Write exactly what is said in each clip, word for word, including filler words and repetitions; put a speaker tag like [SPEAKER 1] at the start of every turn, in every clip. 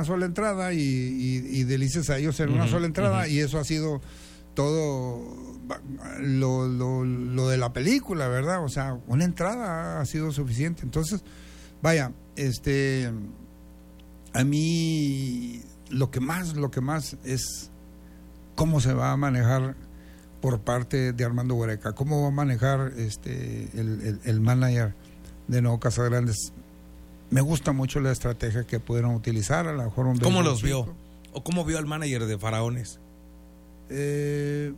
[SPEAKER 1] una sola entrada y, y, y Delicias a ellos en uh-huh, una sola entrada, uh-huh. y eso ha sido todo lo, lo, lo de la película, ¿verdad? O sea, una entrada ha sido suficiente. Entonces, vaya, este, a mí lo que más, lo que más es cómo se va a manejar por parte de Armando Huereca, cómo va a manejar este el, el, el manager de Nuevo Casagrandes. Me gusta mucho la estrategia que pudieron utilizar, a lo mejor un
[SPEAKER 2] ¿Cómo los chico. vio? ¿O cómo vio al manager de Faraones?
[SPEAKER 1] Eh,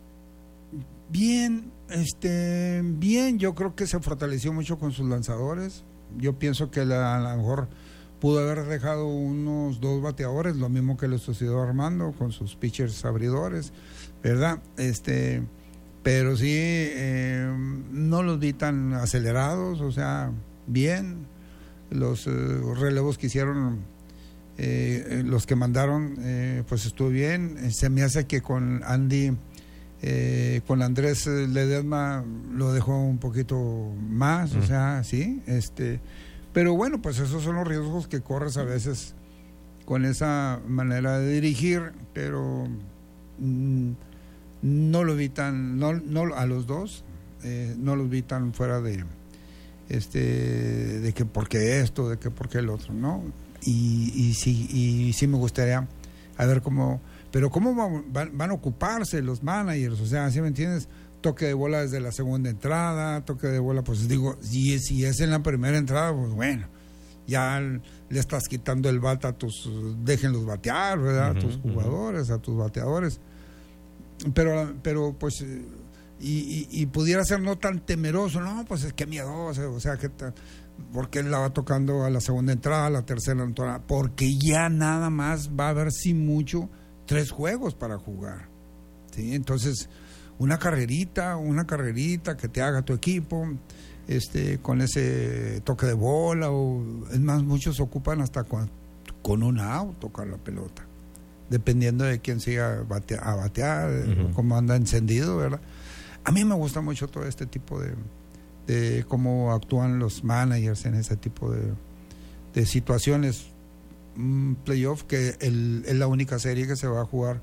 [SPEAKER 1] bien, este, bien, yo creo que se fortaleció mucho con sus lanzadores. Yo pienso que la, a lo mejor pudo haber dejado unos dos bateadores, lo mismo que le sucedió a Armando con sus pitchers abridores, ¿verdad? Este, pero sí, eh, no los vi tan acelerados, o sea, bien. Los eh, relevos que hicieron, eh, los que mandaron, eh, pues estuvo bien. Se me hace que con Andy, eh, con Andrés Ledesma lo dejó un poquito más, mm. o sea, sí, este, pero bueno, pues esos son los riesgos que corres a veces con esa manera de dirigir, pero mm, no lo vi tan, no, no a los dos, eh, no los vi tan fuera de este de que por qué esto, de que por qué el otro, ¿no? Y, y sí y sí me gustaría a ver cómo, pero cómo van, van a ocuparse los managers, o sea, ¿sí me entiendes? Toque de bola desde la segunda entrada, toque de bola, pues digo, si, si es en la primera entrada, pues bueno, ya le estás quitando el bate a tus, déjenlos batear, ¿verdad? Uh-huh, a tus jugadores, uh-huh. a tus bateadores, pero, pero pues Y, y, y pudiera ser no tan temeroso, no, pues es que miedoso, o sea, que ta, porque él la va tocando a la segunda entrada, a la tercera entrada, porque ya nada más va a haber, si mucho, tres juegos para jugar, ¿sí? Entonces, una carrerita, una carrerita que te haga tu equipo, este, con ese toque de bola, o es más, muchos ocupan hasta con, con un out tocar la pelota, dependiendo de quién siga bate, a batear, uh-huh. cómo anda encendido, ¿verdad? A mí me gusta mucho todo este tipo de, de cómo actúan los managers en ese tipo de, de situaciones. Un playoff que el, es la única serie que se va a jugar,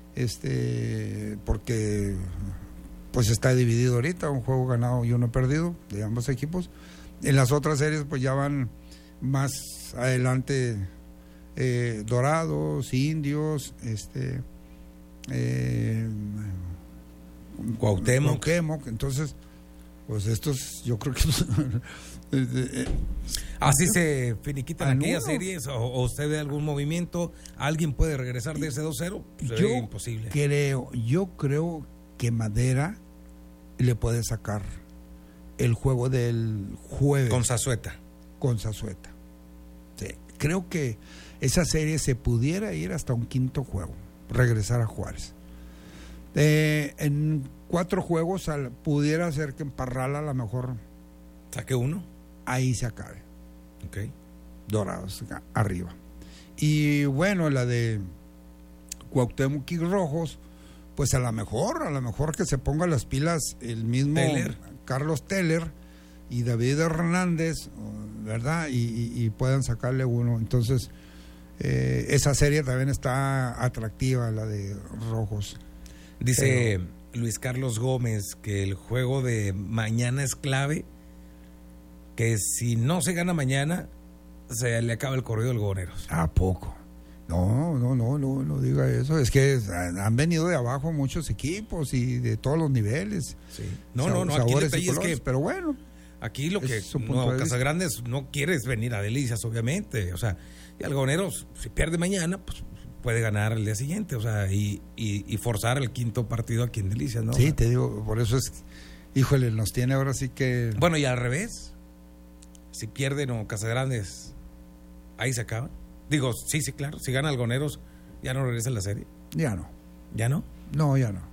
[SPEAKER 1] este, porque pues está dividido ahorita, un juego ganado y uno perdido de ambos equipos. En las otras series pues ya van más adelante, eh, Dorados, Indios, este, eh,
[SPEAKER 2] Cuauhtémoc.
[SPEAKER 1] Cuauhtémoc, entonces, pues estos, yo creo que
[SPEAKER 2] así se finiquitan aquellas series, o, o usted ve algún movimiento, alguien puede regresar de ese dos cero, pues
[SPEAKER 1] yo
[SPEAKER 2] imposible.
[SPEAKER 1] Creo, yo creo que Madera le puede sacar el juego del jueves.
[SPEAKER 2] Con Zazueta.
[SPEAKER 1] Con Zazueta. Sí, creo que esa serie se pudiera ir hasta un quinto juego, regresar a Juárez. Eh, en cuatro juegos al, pudiera ser que en Parral a lo mejor
[SPEAKER 2] saque uno,
[SPEAKER 1] ahí se acabe.
[SPEAKER 2] Okay.
[SPEAKER 1] Dorados arriba. Y bueno, la de Cuauhtémoc y Rojos, pues a lo mejor, a lo mejor que se ponga las pilas el mismo
[SPEAKER 2] Teller.
[SPEAKER 1] Carlos Teller y David Hernández, ¿verdad? Y, y, y puedan sacarle uno. Entonces, eh, esa serie también está atractiva, la de Rojos.
[SPEAKER 2] Dice Pero, Luis Carlos Gómez que el juego de mañana es clave, que si no se gana mañana se le acaba el corrido del Goneros.
[SPEAKER 1] ¿A poco? No, no, no, no, no diga eso. Es que han venido de abajo muchos equipos y de todos los niveles.
[SPEAKER 2] Sí. No, no, no, aquí el detalle es que,
[SPEAKER 1] pero bueno,
[SPEAKER 2] aquí lo que no, Casagrandes no quiere es venir a Delicias, obviamente. O sea, y el Goneros, si pierde mañana, pues puede ganar el día siguiente, o sea, y, y, y forzar el quinto partido aquí en Delicias, ¿no?
[SPEAKER 1] Sí,
[SPEAKER 2] o sea,
[SPEAKER 1] te digo, por eso es, híjole, nos tiene ahora sí que...
[SPEAKER 2] Bueno, y al revés, si pierden o Casagrandes, ahí se acaba. Digo, sí, sí, claro, si gana Algoneros, ya no regresa a la serie.
[SPEAKER 1] Ya no.
[SPEAKER 2] ¿Ya no?
[SPEAKER 1] No, ya no.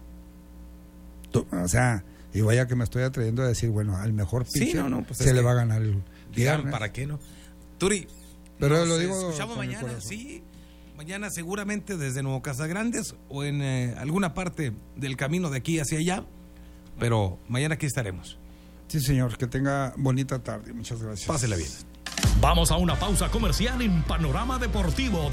[SPEAKER 1] O sea, y vaya que me estoy atreviendo a decir, bueno, al mejor pitcher
[SPEAKER 2] sí, no, no, pues
[SPEAKER 1] se le va a ganar el viernes.
[SPEAKER 2] ¿Para qué no? Turi,
[SPEAKER 1] pero lo digo...
[SPEAKER 2] escuchamos mañana, sí... Mañana seguramente desde Nuevo Casagrandes o en eh, alguna parte del camino de aquí hacia allá, pero mañana aquí estaremos.
[SPEAKER 1] Sí, señor, que tenga bonita tarde. Muchas gracias.
[SPEAKER 2] Pásela bien.
[SPEAKER 3] Vamos a una pausa comercial en Panorama Deportivo.